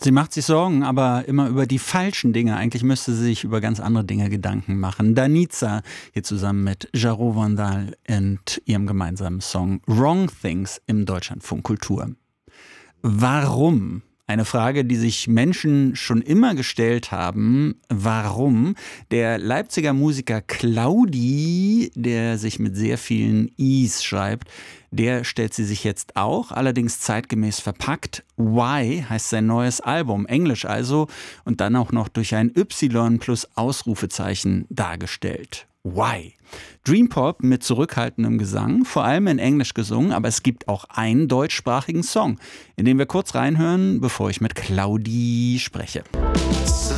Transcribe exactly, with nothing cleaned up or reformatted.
Sie macht sich Sorgen, aber immer über die falschen Dinge. Eigentlich müsste sie sich über ganz andere Dinge Gedanken machen. Danica, hier zusammen mit Jarreau Vandal und ihrem gemeinsamen Song Wrong Things im Deutschlandfunk Kultur. Warum? Eine Frage, die sich Menschen schon immer gestellt haben. Warum? Der Leipziger Musiker Claudi, der sich mit sehr vielen I's schreibt, der stellt sie sich jetzt auch, allerdings zeitgemäß verpackt. Why heißt sein neues Album, Englisch also, und dann auch noch durch ein Y plus Ausrufezeichen dargestellt. Why? Dreampop mit zurückhaltendem Gesang, vor allem in Englisch gesungen, aber es gibt auch einen deutschsprachigen Song, in den wir kurz reinhören, bevor ich mit Claudi spreche.